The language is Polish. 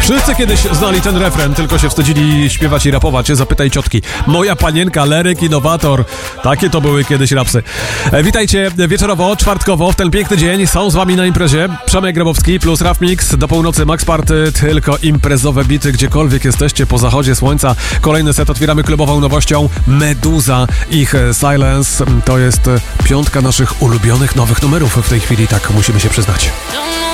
Wszyscy kiedyś znali ten refren, tylko się wstydzili śpiewać i rapować. Zapytaj ciotki. Moja panienka, Leryk, innowator. Takie to były kiedyś rapsy. Witajcie wieczorowo, czwartkowo, w ten piękny dzień. Są z wami na imprezie Przemek Grabowski plus Raf Mix. Do północy Max Party, tylko imprezowe bity, gdziekolwiek jesteście po zachodzie słońca. Kolejny set otwieramy klubową nowością Meduza. Ich Silence to jest piątka naszych ulubionych nowych numerów w tej chwili, tak musimy się przyznać.